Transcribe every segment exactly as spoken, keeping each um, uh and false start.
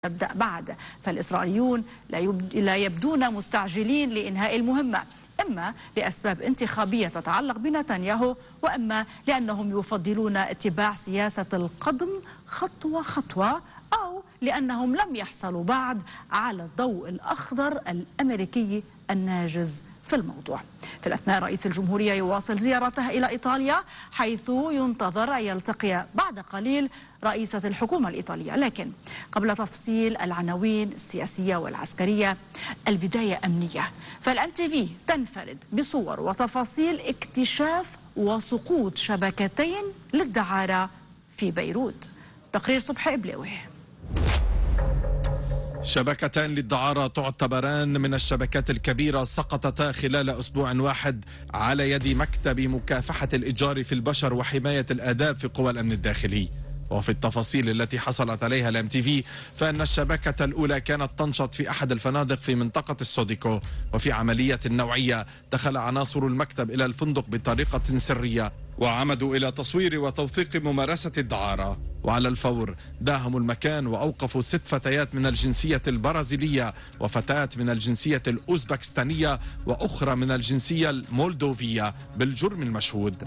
تبدأ بعد، فالإسرائيليون لا يبدون مستعجلين لإنهاء المهمة، إما لأسباب انتخابية تتعلق بنتنياهو، وإما لأنهم يفضلون اتباع سياسة القدم خطوة خطوة، أو لأنهم لم يحصلوا بعد على الضوء الأخضر الأمريكي الناجز في الموضوع. في الأثناء رئيس الجمهورية يواصل زيارته إلى إيطاليا، حيث ينتظر أن يلتقي بعد قليل رئيسة الحكومة الإيطالية. لكن قبل تفصيل العناوين السياسية والعسكرية، البداية أمنية، فالان تي في تنفرد بصور وتفاصيل اكتشاف وسقوط شبكتين للدعارة في بيروت. تقرير صبحي إبلاوي. شبكتان للدعارة تعتبران من الشبكات الكبيرة سقطتا خلال أسبوع واحد على يد مكتب مكافحة الإتجار في البشر وحماية الآداب في قوى الأمن الداخلي. وفي التفاصيل التي حصلت عليها الام تي في، فإن الشبكة الأولى كانت تنشط في أحد الفنادق في منطقة السوديكو، وفي عملية نوعية دخل عناصر المكتب إلى الفندق بطريقة سرية وعمدوا إلى تصوير وتوثيق ممارسة الدعارة، وعلى الفور داهموا المكان وأوقفوا ست فتيات من الجنسية البرازيلية وفتاة من الجنسية الأوزبكستانية وأخرى من الجنسية المولدوفية بالجرم المشهود.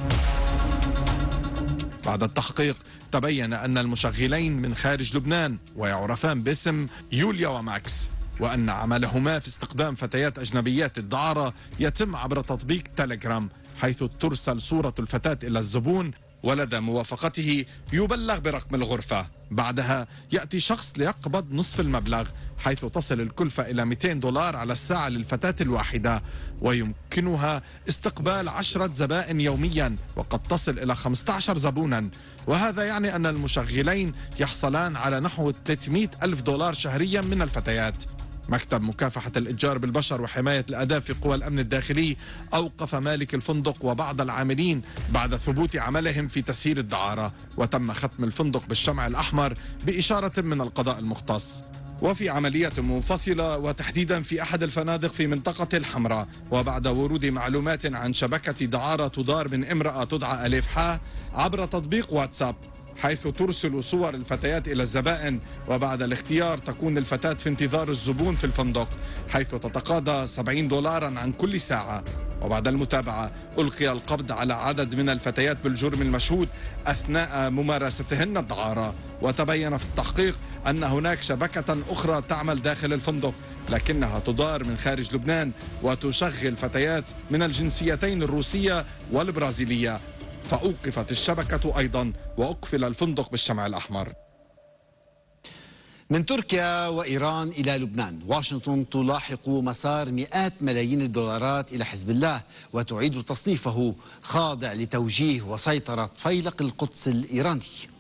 بعد التحقيق تبين أن المشغلين من خارج لبنان ويعرفان باسم يوليا وماكس، وأن عملهما في استخدام فتيات أجنبيات الدعارة يتم عبر تطبيق تيليجرام، حيث ترسل صورة الفتاة إلى الزبون ولدى موافقته يبلغ برقم الغرفة. بعدها يأتي شخص ليقبض نصف المبلغ، حيث تصل الكلفة إلى مئتين دولار على الساعة للفتاة الواحدة، ويمكنها استقبال عشرة زبائن يوميا وقد تصل إلى خمسة عشر زبونا، وهذا يعني أن المشغلين يحصلان على نحو ثلاثمئة ألف دولار شهريا من الفتيات. مكتب مكافحة الإتجار بالبشر وحماية الآداب في قوى الأمن الداخلي أوقف مالك الفندق وبعض العاملين بعد ثبوت عملهم في تسيير الدعارة، وتم ختم الفندق بالشمع الأحمر بإشارة من القضاء المختص. وفي عملية منفصلة وتحديدا في أحد الفنادق في منطقة الحمراء، وبعد ورود معلومات عن شبكة دعارة تدار من امرأة تدعى أليف حاه عبر تطبيق واتساب، حيث ترسل صور الفتيات إلى الزبائن، وبعد الاختيار تكون الفتاة في انتظار الزبون في الفندق، حيث تتقاضى سبعين دولارا عن كل ساعة. وبعد المتابعة ألقي القبض على عدد من الفتيات بالجرم المشهود أثناء ممارستهن الدعارة. وتبين في التحقيق أن هناك شبكة أخرى تعمل داخل الفندق، لكنها تدار من خارج لبنان وتشغل فتيات من الجنسيتين الروسية والبرازيلية، فأوقفت الشبكة أيضا وأقفل الفندق بالشمع الأحمر. من تركيا وإيران إلى لبنان، واشنطن تلاحق مسار مئات ملايين الدولارات إلى حزب الله وتعيد تصنيفه خاضع لتوجيه وسيطرة فيلق القدس الإيراني.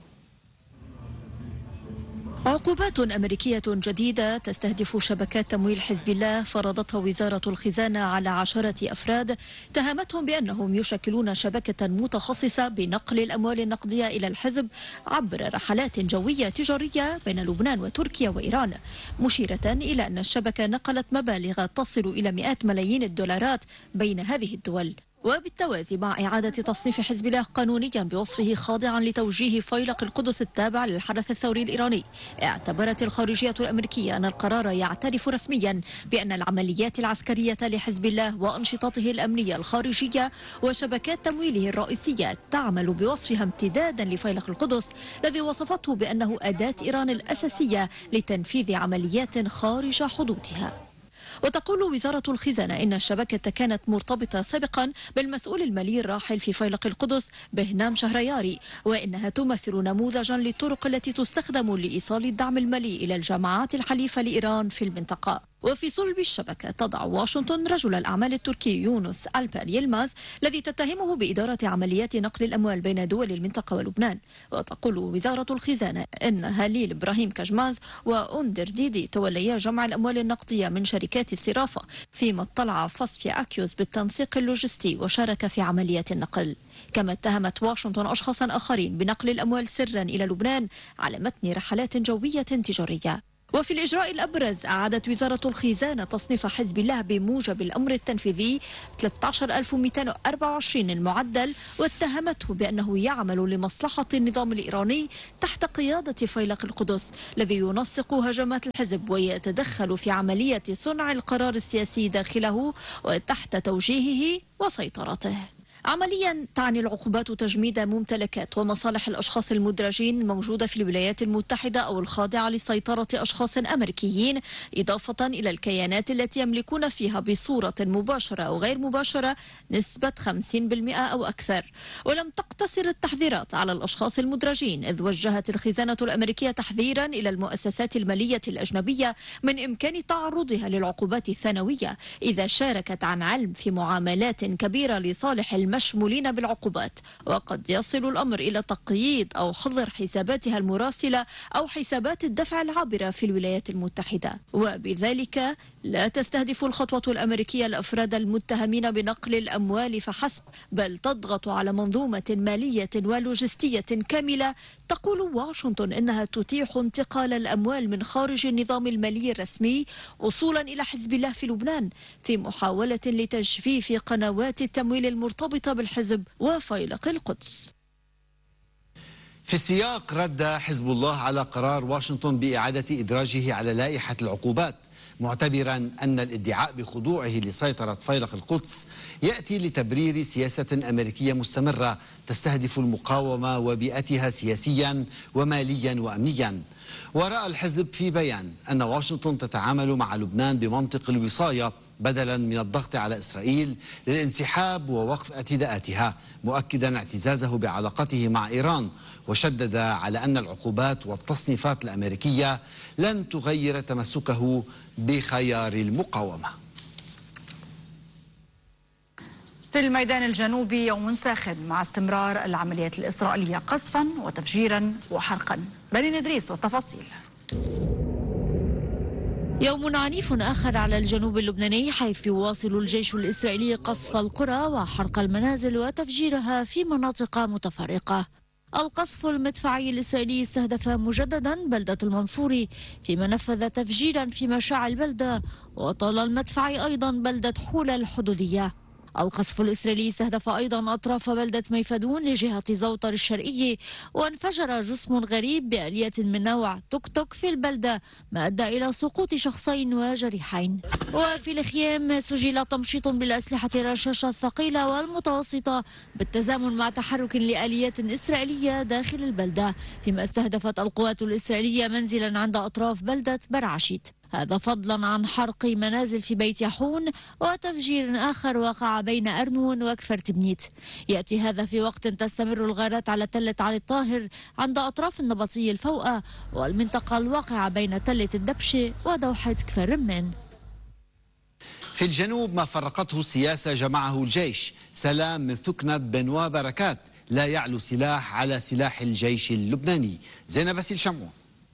عقوبات أمريكية جديدة تستهدف شبكات تمويل حزب الله فرضتها وزارة الخزانة على عشرة أفراد تهمتهم بأنهم يشكلون شبكة متخصصة بنقل الأموال النقدية إلى الحزب عبر رحلات جوية تجارية بين لبنان وتركيا وإيران، مشيرة إلى أن الشبكة نقلت مبالغ تصل إلى مئات ملايين الدولارات بين هذه الدول. وبالتوازي مع إعادة تصنيف حزب الله قانونيا بوصفه خاضعا لتوجيه فيلق القدس التابع للحرس الثوري الإيراني، اعتبرت الخارجية الأمريكية أن القرار يعترف رسميا بأن العمليات العسكرية لحزب الله وأنشطته الأمنية الخارجية وشبكات تمويله الرئيسية تعمل بوصفها امتدادا لفيلق القدس الذي وصفته بأنه أداة إيران الأساسية لتنفيذ عمليات خارج حدودها. وتقول وزارة الخزانة إن الشبكة كانت مرتبطة سابقا بالمسؤول المالي الراحل في فيلق القدس بهنام شهرياري، وإنها تمثل نموذجا للطرق التي تستخدم لإيصال الدعم المالي إلى الجماعات الحليفة لإيران في المنطقة. وفي صلب الشبكة تضع واشنطن رجل الأعمال التركي يونس ألبر يلماز الذي تتهمه بإدارة عمليات نقل الأموال بين دول المنطقة ولبنان. وتقول وزارة الخزانة إن هليل إبراهيم كجماز وأندر ديدي توليا جمع الأموال النقدية من شركات الصرافة، فيما اطلع فصفي أكيوس بالتنسيق اللوجستي وشارك في عمليات النقل. كما اتهمت واشنطن أشخاصا آخرين بنقل الأموال سرا إلى لبنان على متن رحلات جوية تجارية. وفي الإجراء الأبرز أعادت وزارة الخزانة تصنيف حزب الله بموجب الأمر التنفيذي ثلاثة عشر ألف ومئتين وأربعة وعشرين المعدل، واتهمته بأنه يعمل لمصلحة النظام الإيراني تحت قيادة فيلق القدس الذي ينسق هجمات الحزب ويتدخل في عملية صنع القرار السياسي داخله وتحت توجيهه وسيطرته. عمليا تعني العقوبات تجميد ممتلكات ومصالح الأشخاص المدرجين الموجودة في الولايات المتحدة أو الخاضعة لسيطرة أشخاص أمريكيين، إضافة إلى الكيانات التي يملكون فيها بصورة مباشرة أو غير مباشرة نسبة خمسين بالمئة أو أكثر. ولم تقتصر التحذيرات على الأشخاص المدرجين، إذ وجهت الخزانة الأمريكية تحذيرا إلى المؤسسات المالية الأجنبية من إمكان تعرضها للعقوبات الثانوية إذا شاركت عن علم في معاملات كبيرة لصالح المال مشمولين بالعقوبات، وقد يصل الأمر إلى تقييد أو حظر حساباتها المراسلة أو حسابات الدفع العابرة في الولايات المتحدة. وبذلك لا تستهدف الخطوة الأمريكية الأفراد المتهمين بنقل الأموال فحسب، بل تضغط على منظومة مالية ولوجستية كاملة تقول واشنطن إنها تتيح انتقال الأموال من خارج النظام المالي الرسمي وصولا إلى حزب الله في لبنان في محاولة لتجفيف قنوات التمويل المرتبطة بالحزب وفيلق القدس. في السياق رد حزب الله على قرار واشنطن بإعادة إدراجه على لائحة العقوبات، معتبرا أن الادعاء بخضوعه لسيطرة فيلق القدس يأتي لتبرير سياسة أمريكية مستمرة تستهدف المقاومة وبيئتها سياسيا وماليا وأمنيا. ورأى الحزب في بيان أن واشنطن تتعامل مع لبنان بمنطق الوصاية بدلا من الضغط على إسرائيل للانسحاب ووقف اعتداءاتها، مؤكدا اعتزازه بعلاقته مع إيران، وشدد على أن العقوبات والتصنيفات الأمريكية لن تغير تمسكه بخيار المقاومة. في الميدان الجنوبي يوم ساخن مع استمرار العمليات الإسرائيلية قصفا وتفجيرا وحرقا. رنين إدريس والتفاصيل. يوم عنيف آخر على الجنوب اللبناني، حيث يواصل الجيش الإسرائيلي قصف القرى وحرق المنازل وتفجيرها في مناطق متفرقة. القصف المدفعي الإسرائيلي استهدف مجددا بلدة المنصوري، فيما نفذ تفجيرا في مشاع البلدة، وطال المدفعي أيضا بلدة حولة الحدودية. القصف الإسرائيلي استهدف أيضا أطراف بلدة ميفدون لجهة زوطر الشرقية، وانفجر جسم غريب بآلية من نوع توك توك في البلدة، ما أدى إلى سقوط شخصين وجريحين. وفي الخيام سجل تمشيط بالأسلحة الرشاشة الثقيلة والمتوسطة بالتزامن مع تحرك لآليات إسرائيلية داخل البلدة، فيما استهدفت القوات الإسرائيلية منزلا عند أطراف بلدة برعشيت، هذا فضلا عن حرق منازل في بيت يحون وتفجير آخر وقع بين أرنون وكفر تبنيت. يأتي هذا في وقت تستمر الغارات على تلة علي الطاهر عند أطراف النبطي الفوقة والمنطقة الواقعة بين تلة الدبشة ودوحة كفر رمان. في الجنوب ما فرقته السياسة جمعه الجيش. سلام من ثكنة بنوا بركات لا يعلو سلاح على سلاح الجيش اللبناني. زينب باسيل شمعون.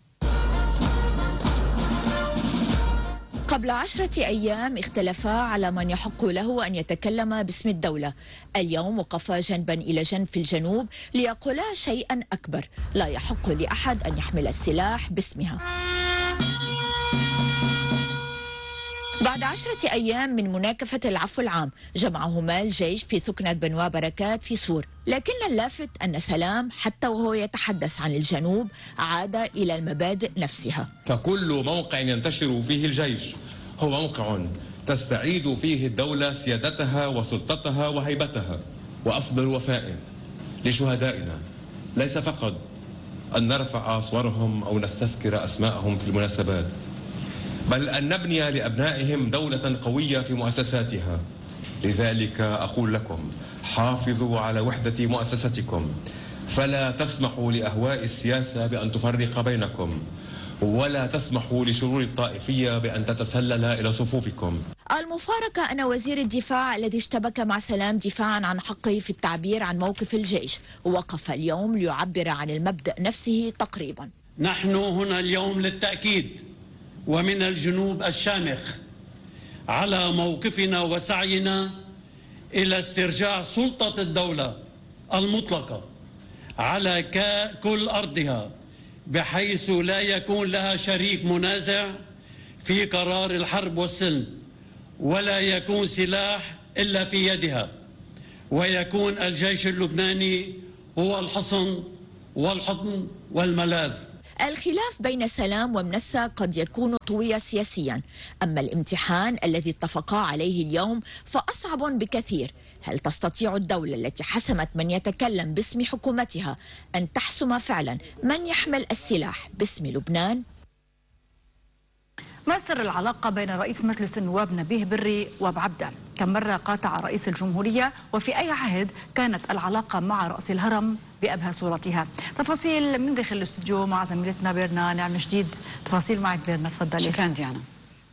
قبل عشرة أيام اختلفا على من يحق له أن يتكلم باسم الدولة. اليوم وقفا جنبا إلى جنب في الجنوب ليقولا شيئا أكبر: لا يحق لأحد أن يحمل السلاح باسمها. بعد عشرة أيام من مناكفة العفو العام جمعهما الجيش في ثكنة بنوا بركات في سور، لكن اللافت أن سلام حتى وهو يتحدث عن الجنوب عاد إلى المبادئ نفسها. فكل موقع ينتشر فيه الجيش هو موقع تستعيد فيه الدولة سيادتها وسلطتها وهيبتها. وأفضل وفاء لشهدائنا ليس فقط أن نرفع صورهم أو نستذكر أسماءهم في المناسبات، بل أن نبني لأبنائهم دولة قوية في مؤسساتها. لذلك أقول لكم: حافظوا على وحدة مؤسستكم، فلا تسمحوا لأهواء السياسة بأن تفرق بينكم، ولا تسمحوا لشرور الطائفية بأن تتسلل إلى صفوفكم. المفارقة أن وزير الدفاع الذي اشتبك مع سلام دفاعا عن حقه في التعبير عن موقف الجيش وقف اليوم ليعبر عن المبدأ نفسه تقريبا. نحن هنا اليوم للتأكيد ومن الجنوب الشامخ على موقفنا وسعينا إلى استرجاع سلطة الدولة المطلقة على كل أرضها بحيث لا يكون لها شريك منازع في قرار الحرب والسلم، ولا يكون سلاح إلا في يدها، ويكون الجيش اللبناني هو الحصن والحضن والملاذ. الخلاف بين سلام ومنسى قد يكون طوي سياسيا، أما الامتحان الذي اتفقا عليه اليوم فأصعب بكثير. هل تستطيع الدولة التي حسمت من يتكلم باسم حكومتها أن تحسم فعلا من يحمل السلاح باسم لبنان؟ ما سر العلاقة بين رئيس مجلس النواب نبيه بري وبعبدة؟ كم مرة قاطع رئيس الجمهورية؟ وفي أي عهد كانت العلاقة مع رأس الهرم بأبهى صورتها؟ تفاصيل من داخل الاستوديو مع زميلتنا بيرنا نعم جديد. تفاصيل معك بيرنا، تفضلي. شكرا ديانا.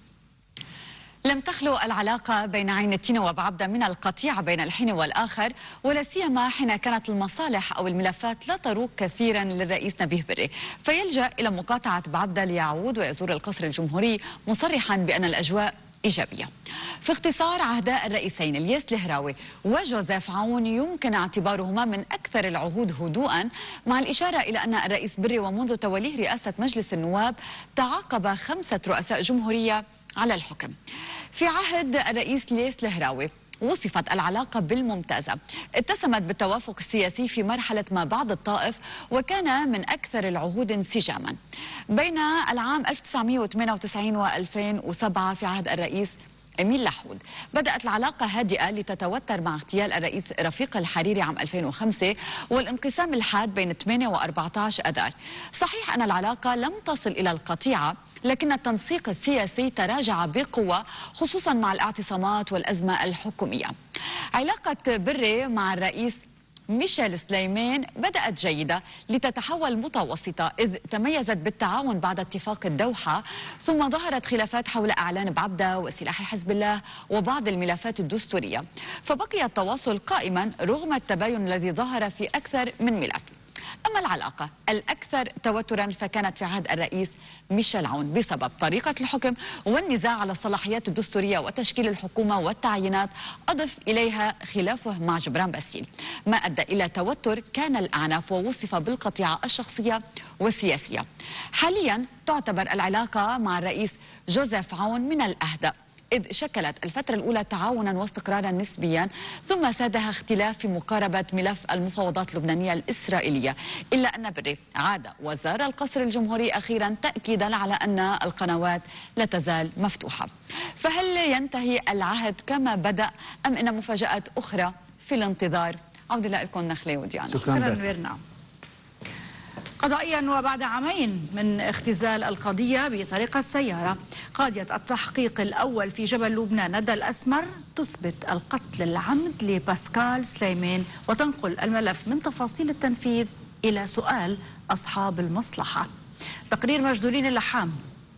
لم تخلو العلاقة بين عين التين وبعبدة من القطيعة بين الحين والآخر، ولا سيما حين كانت المصالح أو الملفات لا تروق كثيرا للرئيس نبيه بري، فيلجأ إلى مقاطعة بعبدة ليعود ويزور القصر الجمهوري مصرحا بأن الأجواء إيجابية. في اختصار، عهداء الرئيسين الياس الهراوي وجوزيف عون يمكن اعتبارهما من أكثر العهود هدوءا، مع الإشارة إلى أن الرئيس بري ومنذ توليه رئاسة مجلس النواب تعاقب خمسة رؤساء جمهورية على الحكم. في عهد الرئيس الياس الهراوي وصفت العلاقة بالممتازة، اتسمت بالتوافق السياسي في مرحلة ما بعد الطائف، وكان من أكثر العهود انسجاما. بين العام ألف وتسعمئة وثمانية وتسعين وألفين وسبعة في عهد الرئيس أمين لحود بدأت العلاقة هادئة لتتوتر مع اغتيال الرئيس رفيق الحريري عام ألفين وخمسة والانقسام الحاد بين ثمانية وأربعة عشر أذار. صحيح أن العلاقة لم تصل إلى القطيعة، لكن التنسيق السياسي تراجع بقوة، خصوصا مع الاعتصامات والأزمة الحكومية. علاقة بري مع الرئيس ميشيل سليمان بدأت جيدة لتتحول متوسطة، إذ تميزت بالتعاون بعد اتفاق الدوحة، ثم ظهرت خلافات حول أعلان بعبدة وسلاح حزب الله وبعض الملفات الدستورية، فبقي التواصل قائما رغم التباين الذي ظهر في أكثر من ملف. أما العلاقة الأكثر توترا فكانت في عهد الرئيس ميشيل عون بسبب طريقة الحكم والنزاع على الصلاحيات الدستورية وتشكيل الحكومة والتعيينات، أضف إليها خلافه مع جبران باسيل، ما أدى إلى توتر كان الأعناف ووصف بالقطيعة الشخصية والسياسية. حاليا تعتبر العلاقة مع الرئيس جوزيف عون من الأهدأ، إذ شكلت الفترة الأولى تعاونا واستقرارا نسبيا، ثم سادها اختلاف في مقاربة ملف المفاوضات اللبنانية الإسرائيلية، إلا أن بري عاد وزار القصر الجمهوري أخيرا تأكيدا على أن القنوات لا تزال مفتوحة. فهل ينتهي العهد كما بدأ أم إن مفاجآت أخرى في الانتظار؟ عودة لكم نخلة وديانا. شكرا بيرنا. قضائيا وبعد عامين من اختزال القضية بسرقة سيارة، قاضية التحقيق الأول في جبل لبنان ندى الأسمر تثبت القتل العمد لباسكال سليمان، وتنقل الملف من تفاصيل التنفيذ إلى سؤال أصحاب المصلحة. تقرير مجدولين اللحام.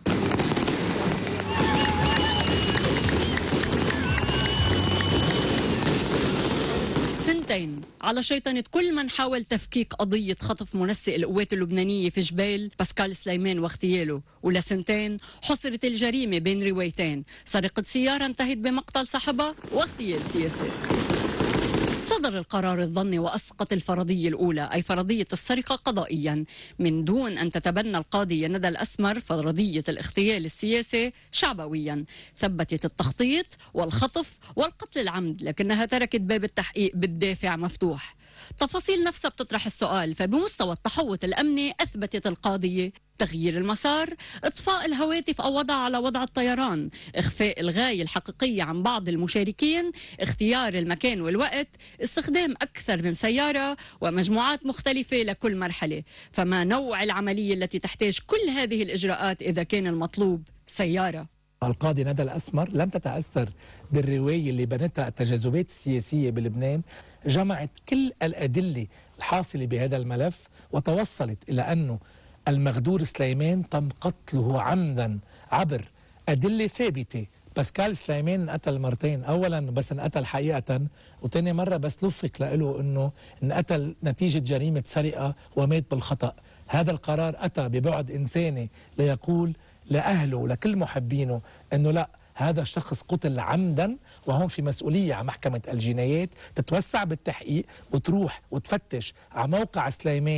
سنتين على شيطنة كل من حاول تفكيك قضية خطف منسق القوات اللبنانية في جبيل باسكال سليمان واغتياله، ولسنتين حصرت الجريمة بين روايتين: سرقة سيارة انتهت بمقتل صاحبها واغتيال سياسي. صدر القرار الظني وأسقط الفرضية الأولى، أي فرضية السرقة قضائيا، من دون أن تتبنى القاضية ندى الأسمر فرضية الاغتيال السياسي شعبويا. ثبتت التخطيط والخطف والقتل العمد، لكنها تركت باب التحقيق بالدافع مفتوح. تفاصيل نفسها بتطرح السؤال، فبمستوى التحوط الأمني أثبتت القاضية تغيير المسار، إطفاء الهواتف أو وضع على وضع الطيران، إخفاء الغاية الحقيقية عن بعض المشاركين، اختيار المكان والوقت، استخدام أكثر من سيارة ومجموعات مختلفة لكل مرحلة. فما نوع العملية التي تحتاج كل هذه الإجراءات إذا كان المطلوب سيارة؟ القاضي ندى الأسمر لم تتأثر بالرواية اللي بنتها التجاذبات السياسية بلبنان، جمعت كل الأدلة الحاصلة بهذا الملف وتوصلت إلى أنه المغدور سليمان تم قتله عمدا عبر أدلة ثابتة. باسكال سليمان انقتل مرتين، أولا بس انقتل حقيقة، وتاني مرة بس لفق له أنه انقتل نتيجة جريمة سرقة ومات بالخطأ. هذا القرار أتى ببعد إنساني ليقول لأهله ولكل محبينه أنه لا، هذا الشخص قتل عمدا، وهون في مسؤولية على محكمة الجنايات تتوسع بالتحقيق وتروح وتفتش على موقع سليمان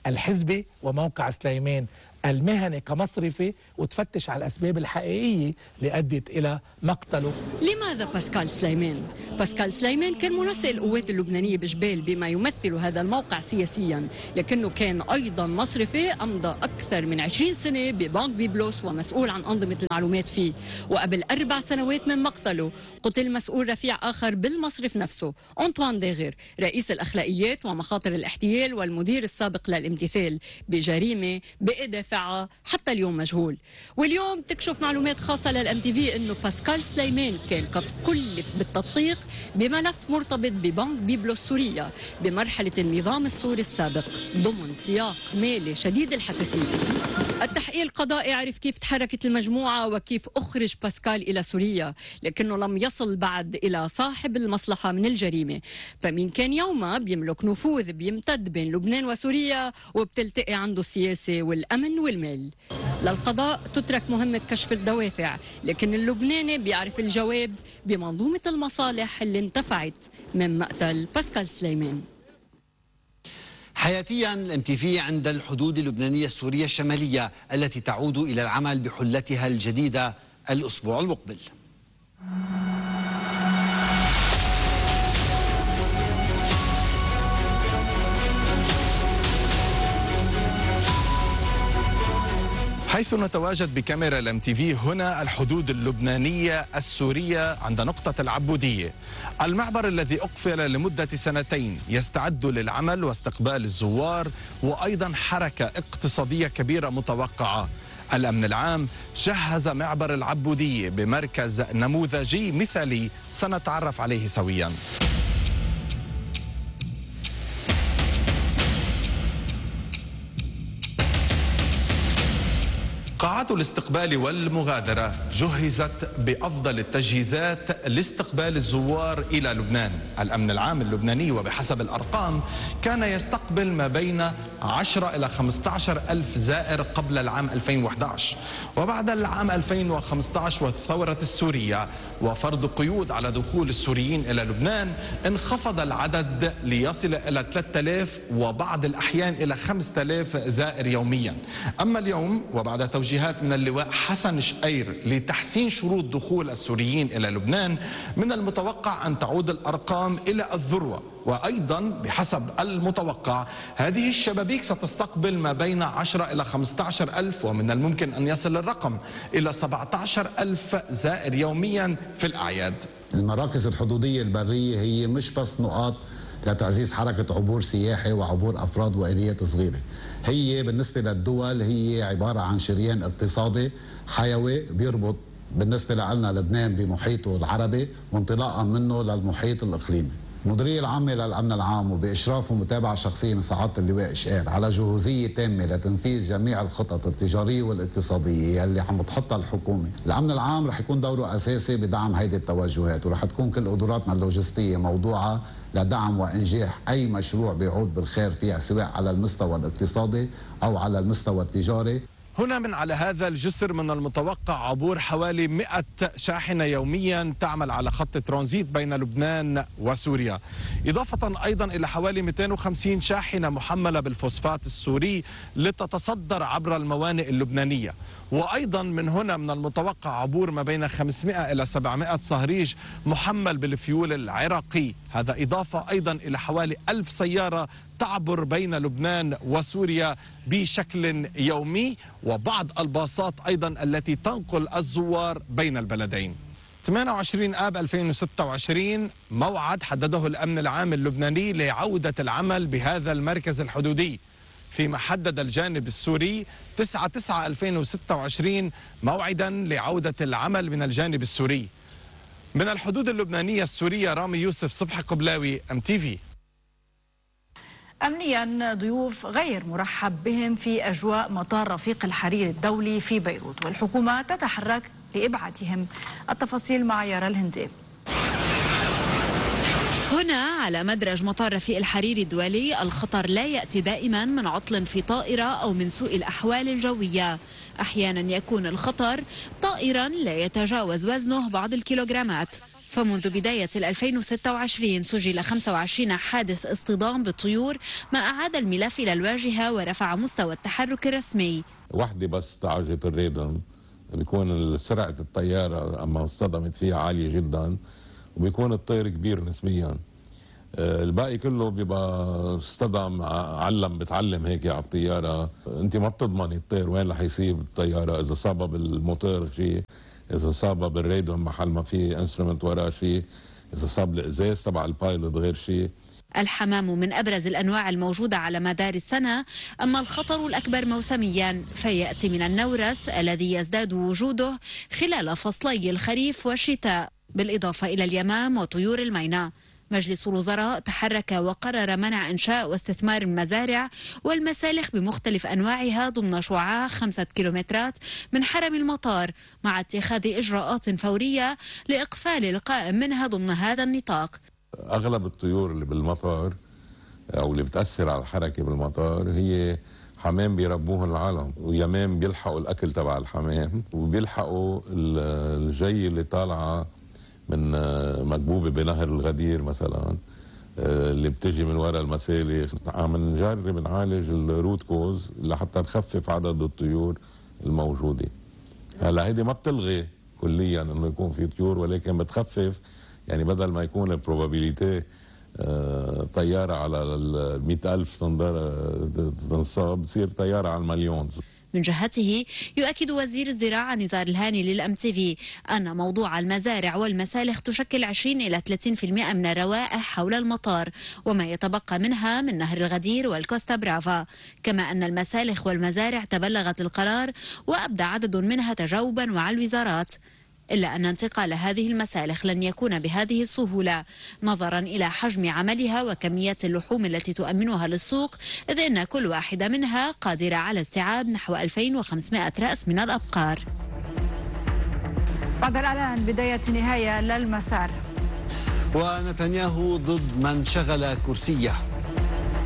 الحزبي وموقع سليمان المهني كمصرفي وتفتش على الأسباب الحقيقية اللي أدت إلى مقتله. لماذا باسكال سليمان؟ باسكال سليمان كان منسق القوات اللبنانية بجبال بما يمثل هذا الموقع سياسيا، لكنه كان أيضا مصرفي أمضى أكثر من عشرين سنة ببنك بيبلوس ومسؤول عن أنظمة المعلومات فيه. وقبل أربع سنوات من مقتله قتل مسؤول رفيع آخر بالمصرف نفسه، أنطوان داغر، رئيس الأخلاقيات ومخاطر الاحتيال والمدير السابق للامتثال، بجريمة بإدافع حتى اليوم مجهول. واليوم تكشف معلومات خاصة للام تي في انه باسكال سليمان كان قد كلف بالتدقيق بملف مرتبط ببنك بيبلوس سوريا بمرحلة النظام السوري السابق ضمن سياق مالي شديد الحساسية. التحقيق القضائي عرف كيف تحركت المجموعة وكيف أخرج باسكال إلى سوريا، لكنه لم يصل بعد إلى صاحب المصلحة من الجريمة. فمين كان يومها بيملك نفوذ بيمتد بين لبنان وسوريا وبتلتقي عنده السياسة والأمن والمال. للقضاء تترك مهمة كشف الدوافع، لكن اللبناني بيعرف الجواب بمنظومة المصالح اللي انتفعت من مقتل باسكال سليمان. حياتيا الام تي في عند الحدود اللبنانية السورية الشمالية التي تعود إلى العمل بحلتها الجديدة الأسبوع المقبل. حيث نتواجد بكاميرا الام تي في هنا الحدود اللبنانية السورية عند نقطة العبودية، المعبر الذي أقفل لمدة سنتين يستعد للعمل واستقبال الزوار وأيضا حركة اقتصادية كبيرة متوقعة. الأمن العام جهز معبر العبودية بمركز نموذجي مثالي سنتعرف عليه سويا. قاعات الاستقبال والمغادرة جهزت بأفضل التجهيزات لاستقبال الزوار إلى لبنان. الأمن العام اللبناني وبحسب الأرقام كان يستقبل ما بين عشرة إلى خمسة عشر ألف زائر قبل العام ألفين وأحد عشر، وبعد العام ألفين وخمسة عشر والثورة السورية وفرض قيود على دخول السوريين إلى لبنان انخفض العدد ليصل إلى ثلاثة آلاف وبعض الأحيان إلى خمسة آلاف زائر يوميا. أما اليوم وبعد توجيه جهات من اللواء حسن شقير لتحسين شروط دخول السوريين إلى لبنان من المتوقع أن تعود الأرقام إلى الذروة، وأيضا بحسب المتوقع هذه الشبابيك ستستقبل ما بين عشرة إلى خمسة عشر ألف، ومن الممكن أن يصل الرقم إلى سبعة عشر ألف زائر يوميا في الأعياد. المراكز الحدودية البرية هي مش بس نقاط لتعزيز حركة عبور سياحي وعبور أفراد وآليات صغيرة، هي بالنسبة للدول هي عبارة عن شريان اقتصادي حيوي بيربط بالنسبة لنا لبنان بمحيطه العربي وانطلاقا منه للمحيط الإقليمي. المديرية العامة للأمن العام وبإشراف ومتابعة شخصية من سعادة اللواء شقير على جهوزية تامة لتنفيذ جميع الخطط التجارية والاقتصادية اللي عم تحطها الحكومة. الأمن العام رح يكون دوره أساسي بدعم هيدي التوجهات، ورح تكون كل قدراتنا اللوجستية موضوعة لدعم وإنجاح أي مشروع بيعود بالخير فيها، سواء على المستوى الاقتصادي أو على المستوى التجاري. هنا من على هذا الجسر من المتوقع عبور حوالي مئة شاحنة يوميا تعمل على خط ترانزيت بين لبنان وسوريا، إضافة أيضا إلى حوالي مئتين وخمسين شاحنة محملة بالفوسفات السوري لتتصدر عبر الموانئ اللبنانية. وأيضا من هنا من المتوقع عبور ما بين خمسمئة إلى سبعمئة صهريج محمل بالفيول العراقي، هذا إضافة أيضا إلى حوالي ألف سيارة تعبر بين لبنان وسوريا بشكل يومي، وبعض الباصات أيضا التي تنقل الزوار بين البلدين. ثمانية وعشرين آب ألفين وستة وعشرين موعد حدده الأمن العام اللبناني لعودة العمل بهذا المركز الحدودي، فيما حدد الجانب السوري تسعة تسعة ألفين وستة وعشرين موعدا لعودة العمل من الجانب السوري. من الحدود اللبنانية السورية رامي يوسف، صبحي قبلاوي، أم تي في. أمنيا ضيوف غير مرحب بهم في أجواء مطار رفيق الحريري الدولي في بيروت، والحكومة تتحرك لإبعادهم. التفاصيل مع يارا الهندي. هنا على مدرج مطار رفيق الحريري الدولي الخطر لا يأتي دائما من عطل في طائرة أو من سوء الأحوال الجوية، أحيانا يكون الخطر طائرا لا يتجاوز وزنه بعض الكيلوغرامات، فمنذ بداية ألفين وستة وعشرين سجل خمسة وعشرين حادث اصطدام بالطيور، ما أعاد الملف إلى الواجهة ورفع مستوى التحرك الرسمي. وحدة بس تعجت الريدن، بيكون سرعة الطيارة أما اصطدمت فيها عالية جدا، وبيكون الطير كبير نسبيا. الباقي كله بيبقى اصطدم علم بتعلم هيك على الطيارة. انت ما بتضمني الطير وين رح يصيب الطيارة، اذا صابها بالموتور شيء، اذا صابها بالراديو محل ما في انسترومنت وراه شيء، اذا صاب الازاز تبع البايلوت غير شيء. الحمام من أبرز الأنواع الموجودة على مدار السنة، أما الخطر الأكبر موسميا فيأتي من النورس الذي يزداد وجوده خلال فصلي الخريف والشتاء، بالإضافة إلى اليمام وطيور الميناء. مجلس الوزراء تحرك وقرر منع إنشاء واستثمار المزارع والمسالخ بمختلف أنواعها ضمن شعاع خمسة كيلومترات من حرم المطار، مع اتخاذ إجراءات فورية لإقفال القائم منها ضمن هذا النطاق. أغلب الطيور اللي بالمطار أو اللي بتأثر على الحركة بالمطار هي حمام بيربوهم العالم، ويمام بيلحقوا الأكل تبع الحمام، وبيلحقوا الجي اللي طالعة من مكبوبة بنهر الغدير مثلا اللي بتجي من وراء المسالخ. عم نجرب نعالج الروت كوز لحتى نخفف عدد الطيور الموجودة. هلا هيدي ما بتلغي كليا انه يكون في طيور، ولكن بتخفف، يعني بدل ما يكون البروبابيليتي طيارة على المئة ألف تنصاب بتصير طيارة على المليون. من جهته يؤكد وزير الزراعة نزار الهاني للأم تي في أن موضوع المزارع والمسالخ تشكل عشرين إلى ثلاثين بالمئة من الروائح حول المطار، وما يتبقى منها من نهر الغدير والكوستا برافا. كما أن المسالخ والمزارع تبلغت القرار وأبدى عدد منها تجاوبا مع الوزارات، إلا أن انتقال هذه المسالخ لن يكون بهذه السهولة نظرا إلى حجم عملها وكميات اللحوم التي تؤمنها للسوق، إذ أن كل واحدة منها قادرة على استيعاب نحو ألفين وخمسمائة رأس من الأبقار. بعد الإعلان بداية نهاية للمسار. ونتنياهو ضد من شغل كرسيه.